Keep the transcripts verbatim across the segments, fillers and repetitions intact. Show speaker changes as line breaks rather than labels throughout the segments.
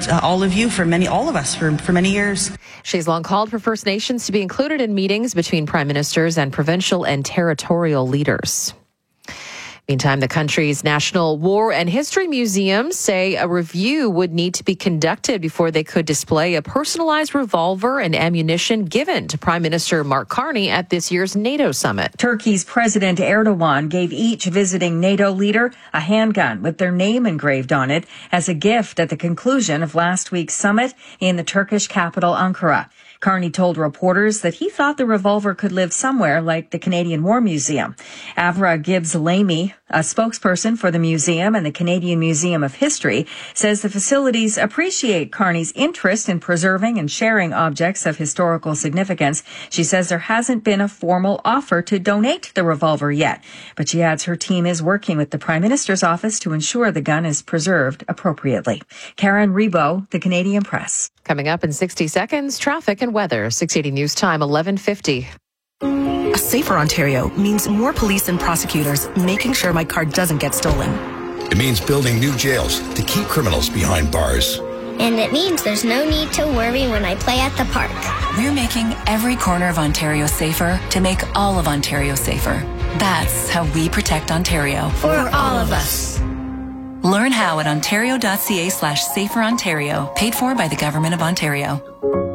served uh, all of you for many, all of us for, for many years.
She's long called for First Nations to be included in meetings between prime ministers and provincial and territorial leaders. Meantime, the country's National War and History Museums say a review would need to be conducted before they could display a personalized revolver and ammunition given to Prime Minister Mark Carney at this year's NATO summit.
Turkey's President Erdogan gave each visiting NATO leader a handgun with their name engraved on it as a gift at the conclusion of last week's summit in the Turkish capital, Ankara. Carney told reporters that he thought the revolver could live somewhere like the Canadian War Museum. Avra Gibbs-Lamy, a spokesperson for the museum and the Canadian Museum of History, says the facilities appreciate Carney's interest in preserving and sharing objects of historical significance. She says there hasn't been a formal offer to donate the revolver yet, but she adds her team is working with the Prime Minister's office to ensure the gun is preserved appropriately. Karen Rebo, The Canadian Press.
Coming up in sixty seconds, traffic and weather. six eighty News Time, eleven fifty.
A safer Ontario means more police and prosecutors making sure my car doesn't get stolen.
It means building new jails to keep criminals behind bars.
And it means there's no need to worry when I play at the park.
We're making every corner of Ontario safer to make all of Ontario safer. That's how we protect Ontario.
For all of us.
Learn how at ontario.ca slash safer Ontario, paid for by the Government of Ontario.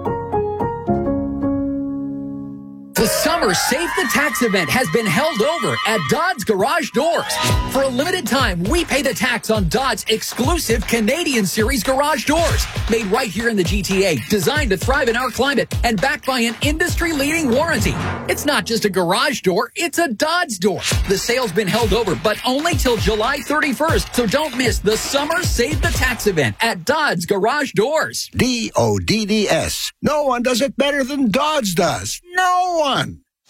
The summer Save the Tax event has been held over at Dodds Garage Doors. For a limited time, we pay the tax on Dodds' exclusive Canadian Series garage doors. Made right here in the G T A, designed to thrive in our climate, and backed by an industry-leading warranty. It's not just a garage door, it's a Dodds door. The sale's been held over, but only till July thirty-first, so don't miss the summer Save the Tax event at Dodds Garage Doors.
D O D D S. No one does it better than Dodds does. No one.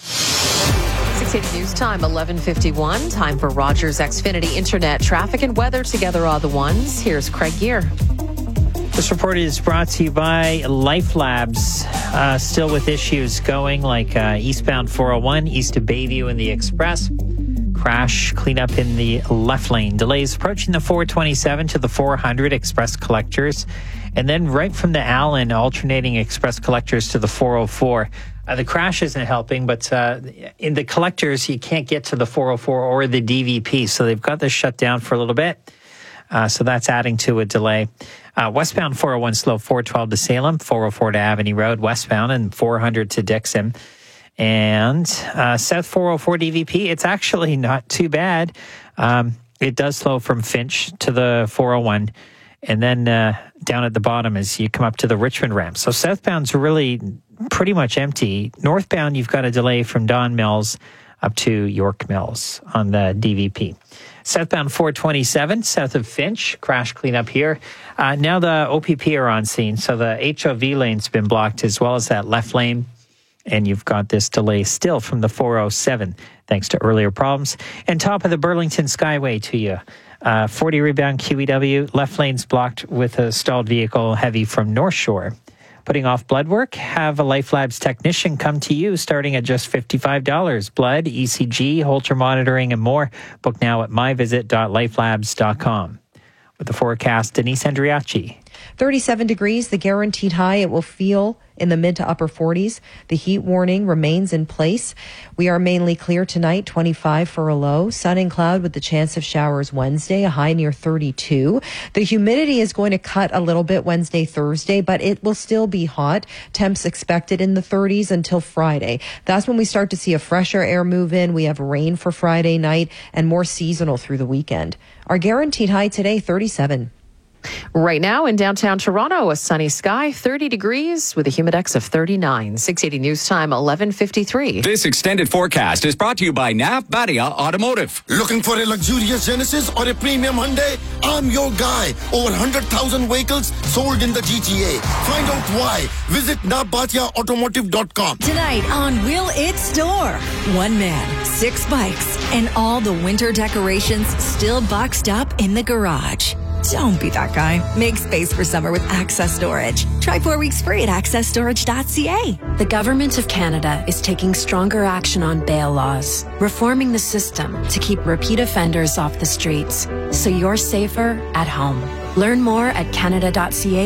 six eighty News Time, eleven fifty-one. Time for Rogers Xfinity Internet traffic and weather. Together are the ones. Here's Craig Gear.
This report is brought to you by Life Labs. Uh, still with issues going like uh, eastbound four oh one, east of Bayview and the Express. Crash cleanup in the left lane. Delays approaching the four twenty-seven to the four hundred express collectors. And then right from the Allen, alternating express collectors to the four oh four. Uh, the crash isn't helping, but uh, in the collectors, you can't get to the four oh four or the D V P. So they've got this shut down for a little bit. Uh, so that's adding to a delay. Uh, westbound four oh one slow, four twelve to Salem, four oh four to Avenue Road, westbound, and four hundred to Dixon. And uh, south four oh four D V P, it's actually not too bad. Um, it does slow from Finch to the four oh one. And then uh, down at the bottom as you come up to the Richmond ramp. So southbound's really pretty much empty. Northbound, you've got a delay from Don Mills up to York Mills on the D V P. Southbound four twenty-seven, south of Finch, crash cleanup here. Uh, now the O P P are on scene, so the H O V lane's been blocked as well as that left lane. And you've got this delay still from the four oh seven, thanks to earlier problems. And top of the Burlington Skyway to you. Uh, forty rebound Q E W, left lane's blocked with a stalled vehicle heavy from North Shore. Putting off blood work, have a Life Labs technician come to you starting at just fifty-five dollars. Blood, E C G, Holter monitoring, and more. Book now at my visit dot life labs dot com. With the forecast, Denise Andriachi.
thirty-seven degrees, the guaranteed high. It will feel in the mid to upper forties. The heat warning remains in place. We are mainly clear tonight, twenty-five for a low. Sun and cloud with the chance of showers Wednesday, a high near thirty-two. The humidity is going to cut a little bit Wednesday, Thursday, but it will still be hot. Temps expected in the thirties until Friday. That's when we start to see a fresher air move in. We have rain for Friday night and more seasonal through the weekend. Our guaranteed high today, thirty-seven.
Right now in downtown Toronto, a sunny sky, thirty degrees with a humidex of thirty-nine. six eighty News Time, eleven fifty-three.
This extended forecast is brought to you by Nav Badia Automotive.
Looking for a luxurious Genesis or a premium Hyundai? I'm your guy. Over one hundred thousand vehicles sold in the G T A. Find out why. Visit nav badia automotive dot com.
Tonight on Will It Store. One man, six bikes, and all the winter decorations still boxed up in the garage. Don't be that guy. Make space for summer with Access Storage. Try four weeks free at access storage dot c a.
The Government of Canada is taking stronger action on bail laws, reforming the system to keep repeat offenders off the streets, so you're safer at home. Learn more at canada dot c a